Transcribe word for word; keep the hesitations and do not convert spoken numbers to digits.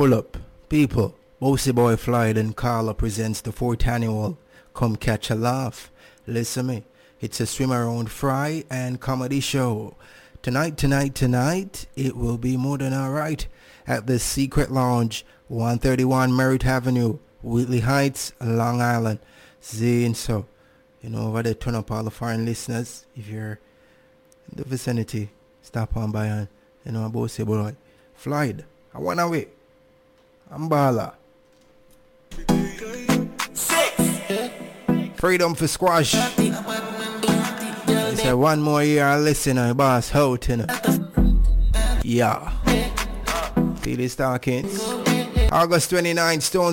Pull up, people. Bossy Boy Floyd and Carla presents the fourth annual Come Catch a Laugh. Listen me, it's a swim around fry and comedy show. Tonight, tonight, tonight, it will be more than alright at the Secret Lounge, one thirty-one Merritt Avenue, Whitley Heights, Long Island. Zane, so, you know, over there, turn up all the foreign listeners. If you're in the vicinity, stop on by and, you know, Bossy Boy Floyd. I want away. I'm Bala. Freedom for squash. I said one more year I listen to boss out, you know. Yeah. See this talking. August twenty-ninth, Stone